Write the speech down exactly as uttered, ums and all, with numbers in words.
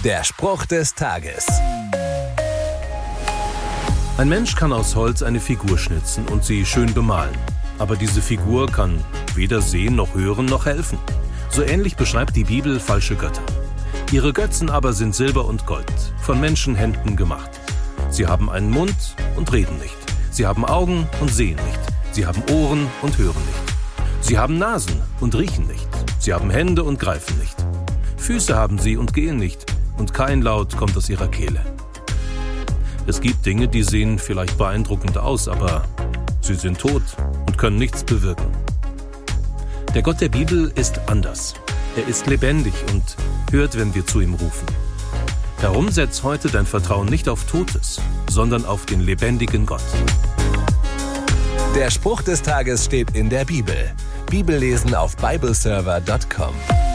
Der Spruch des Tages. Ein Mensch kann aus Holz eine Figur schnitzen und sie schön bemalen. Aber diese Figur kann weder sehen noch hören noch helfen. So ähnlich beschreibt die Bibel falsche Götter. Ihre Götzen aber sind Silber und Gold, von Menschenhänden gemacht. Sie haben einen Mund und reden nicht. Sie haben Augen und sehen nicht. Sie haben Ohren und hören nicht. Sie haben Nasen und riechen nicht. Sie haben Hände und greifen nicht. Füße haben sie und gehen nicht. Und kein Laut kommt aus ihrer Kehle. Es gibt Dinge, die sehen vielleicht beeindruckend aus, aber sie sind tot und können nichts bewirken. Der Gott der Bibel ist anders. Er ist lebendig und hört, wenn wir zu ihm rufen. Darum setz heute dein Vertrauen nicht auf Totes, sondern auf den lebendigen Gott. Der Spruch des Tages steht in der Bibel. Bibellesen auf bibleserver punkt com.